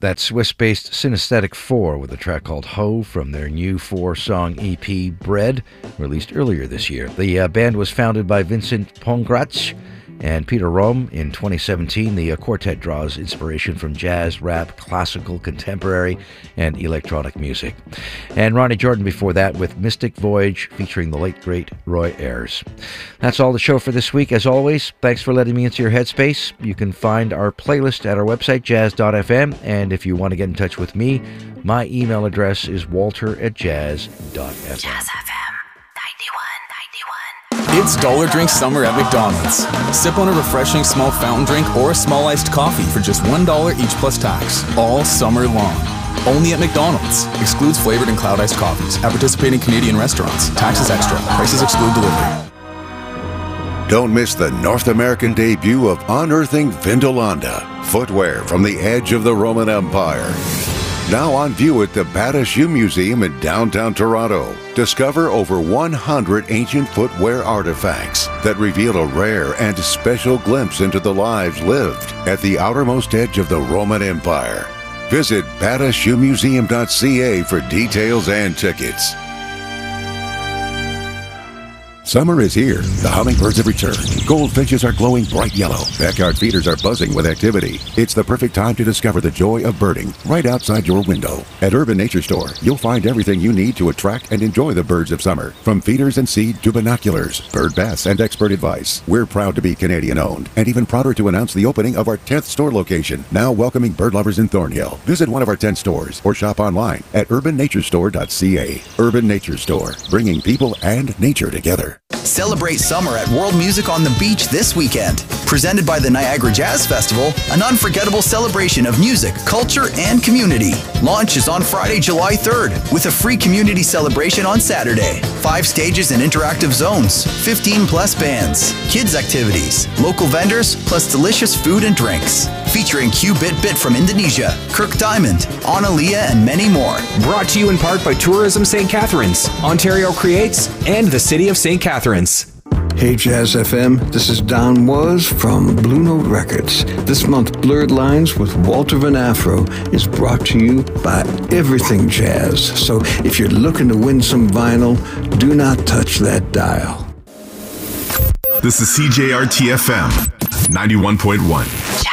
That's Swiss-based Synesthetic 4 with a track called Ho from their new 4-song EP Bread, released earlier this year. The band was founded by Vincent Pongratz and Peter Rome in 2017. The quartet draws inspiration from jazz, rap, classical, contemporary, and electronic music. And Ronnie Jordan before that with Mystic Voyage featuring the late, great Roy Ayers. That's all the show for this week. As always, thanks for letting me into your headspace. You can find our playlist at our website, jazz.fm, and if you want to get in touch with me, my email address is walter@jazz.fm. Jazz FM. It's Dollar Drink Summer at McDonald's. Sip on a refreshing small fountain drink or a small iced coffee for just $1 each plus tax, all summer long. Only at McDonald's. Excludes flavored and cloud iced coffees at participating Canadian restaurants. Taxes extra. Prices exclude delivery. Don't miss the North American debut of Unearthing Vindolanda, footwear from the edge of the Roman Empire. Now on view at the Bata Shoe Museum in downtown Toronto. Discover over 100 ancient footwear artifacts that reveal a rare and special glimpse into the lives lived at the outermost edge of the Roman Empire. Visit batashoemuseum.ca for details and tickets. Summer is here. The hummingbirds have returned. Goldfinches are glowing bright yellow. Backyard feeders are buzzing with activity. It's the perfect time to discover the joy of birding right outside your window. At Urban Nature Store, you'll find everything you need to attract and enjoy the birds of summer. From feeders and seed to binoculars, bird baths, and expert advice. We're proud to be Canadian-owned and even prouder to announce the opening of our 10th store location, now welcoming bird lovers in Thornhill. Visit one of our 10 stores or shop online at urbannaturestore.ca. Urban Nature Store, bringing people and nature together. Celebrate summer at World Music on the Beach this weekend. Presented by the Niagara Jazz Festival, an unforgettable celebration of music, culture, and community. Launch is on Friday, July 3rd, with a free community celebration on Saturday. 5 stages and interactive zones, 15 plus bands, kids activities, local vendors, plus delicious food and drinks. Featuring Q-Bit Bit from Indonesia, Kirk Diamond, Analia, and many more. Brought to you in part by Tourism St. Catharines, Ontario Creates, and the City of St. Catharines. Hey Jazz FM, this is Don Was from Blue Note Records. This month, Blurred Lines with Walter Van Afro is brought to you by Everything Jazz. So if you're looking to win some vinyl, do not touch that dial. This is CJRT FM 91.1.